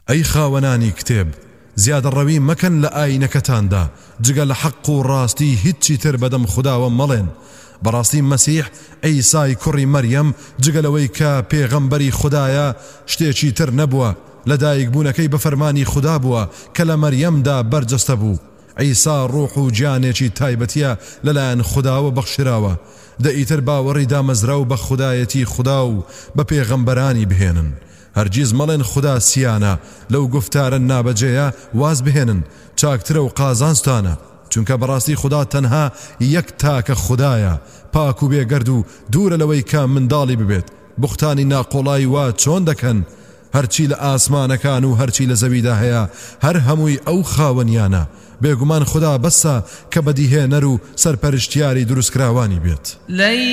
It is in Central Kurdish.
ئەی خاوەنانی کتێب زیادە ڕەوی مەکەن لە ئاینەکەتاندا جگە لە حەق و ڕاستی هیچی تر بەدەم خوداوە مەڵێن بەڕاستی مەسیح عیسای کوڕی مەریەم جگە لەوەی کە پێغەمبەری خودایە شتێکی تر نەبووە لەدایک بوونەکەی بە فەرمانی خدا بووە کە لە مەریەمدا بەرجەستە بوو عیسا ڕوح و گیانێکی تایبەتیە لەلایەن خوداوە بەخشراوە دەئیتر باوەڕی دامەزرا و بە خودایەتی خدا و بە پێغەمبەرانی بهێنن هەرگیز مەڵێن خدا سیانە لەو گفتارە نابەجێیە واز بهێنن چاکترە و قازانستانە چونکە بەڕاستی خدا تەنها یەک تاکە خدایە پاک و بێگەرد و دوورە لەوەی کە منداڵی ببێت بوختانی ناقۆڵایی وا چۆن دەکەن هەرچی لە ئاسمانەکان و هەرچی لە زەویدا هەیە هەر هەمووی ئەو خاوەنیانە بێگومان خدا بەسە کە بەدیهێنەر و سەرپەرشتیاری دروستکراوانی بێت